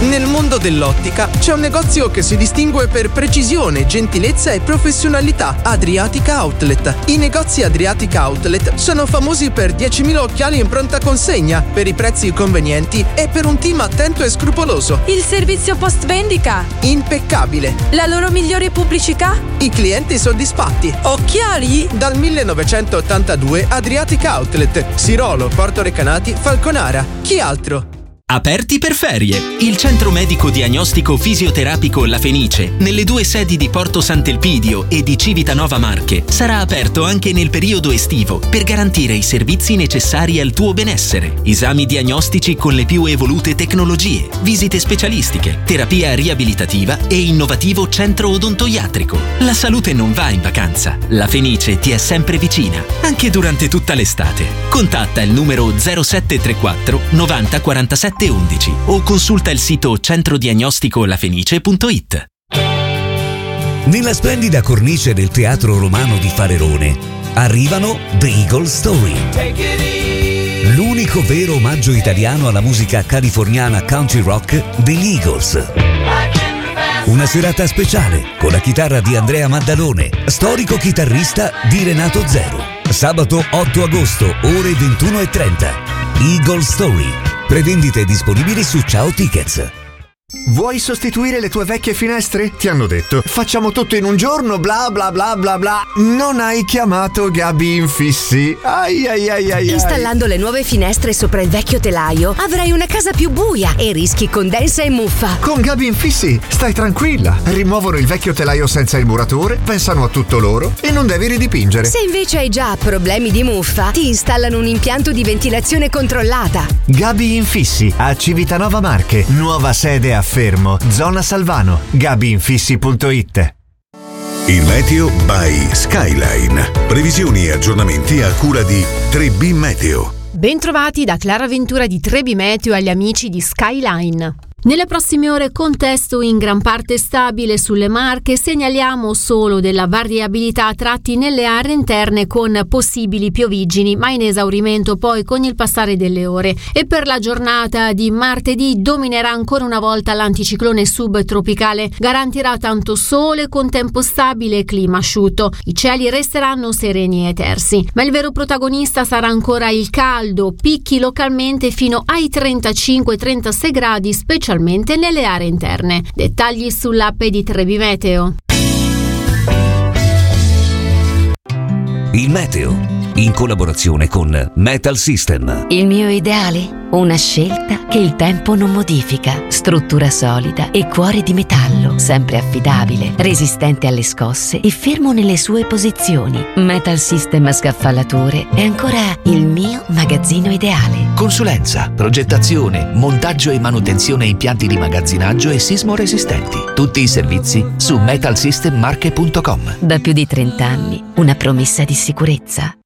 Nel mondo dell'ottica c'è un negozio che si distingue per precisione, gentilezza e professionalità: Adriatica Outlet. I negozi Adriatica Outlet sono famosi per 10.000 occhiali in pronta consegna, per i prezzi convenienti e per un team attento e scrupoloso. Il servizio post vendita? Impeccabile. La loro migliore pubblicità? I clienti soddisfatti. Occhiali? Dal 1982 Adriatica Outlet, Sirolo, Porto Recanati, Falconara. Chi altro? Aperti per ferie. Il centro medico diagnostico fisioterapico La Fenice, nelle 2 sedi di Porto Sant'Elpidio e di Civitanova Marche, sarà aperto anche nel periodo estivo per garantire i servizi necessari al tuo benessere. Esami diagnostici con le più evolute tecnologie, visite specialistiche, terapia riabilitativa e innovativo centro odontoiatrico. La salute non va in vacanza. La Fenice ti è sempre vicina, anche durante tutta l'estate. Contatta il numero 0734 90 47 11 o consulta il sito centrodiagnosticolafenice.it. Nella splendida cornice del Teatro Romano di Farerone arrivano The Eagle Story, l'unico vero omaggio italiano alla musica californiana country rock degli Eagles. Una serata speciale con la chitarra di Andrea Maddalone, storico chitarrista di Renato Zero. Sabato 8 agosto, ore 21:30. Eagle Story. Prevendite disponibili su Ciao Tickets. Vuoi sostituire le tue vecchie finestre? Ti hanno detto facciamo tutto in un giorno, bla bla bla bla bla. Non hai chiamato Gabi Infissi. Ai ai ai ai. Installando le nuove finestre sopra il vecchio telaio avrai una casa più buia e rischi condensa e muffa. Con Gabi Infissi stai tranquilla. Rimuovono il vecchio telaio senza il muratore, pensano a tutto loro e non devi ridipingere. Se invece hai già problemi di muffa, ti installano un impianto di ventilazione controllata. Gabi Infissi a Civitanova Marche, nuova sede a Fermo, zona Salvano. GabiInfissi.it. Il meteo by Skyline. Previsioni e aggiornamenti a cura di 3B Meteo. Bentrovati da Clara Ventura di 3B Meteo agli amici di Skyline. Nelle prossime ore contesto in gran parte stabile sulle Marche, segnaliamo solo della variabilità a tratti nelle aree interne con possibili pioviggini, ma in esaurimento poi con il passare delle ore. E per la giornata di martedì dominerà ancora una volta l'anticiclone subtropicale, garantirà tanto sole con tempo stabile e clima asciutto. I cieli resteranno sereni e tersi, ma il vero protagonista sarà ancora il caldo, picchi localmente fino ai 35-36 gradi, specialmente nelle aree interne. Dettagli sull'app di 3B Meteo. Il meteo, in collaborazione con Metal System. Il mio ideale? Una scelta che il tempo non modifica. Struttura solida e cuore di metallo, sempre affidabile, resistente alle scosse e fermo nelle sue posizioni. Metal System Scaffalature è ancora il mio magazzino ideale. Consulenza, progettazione, montaggio e manutenzione impianti di magazzinaggio e sismo resistenti. Tutti i servizi su metalsystemmarche.com. Da più di 30 anni, una promessa di sicurezza.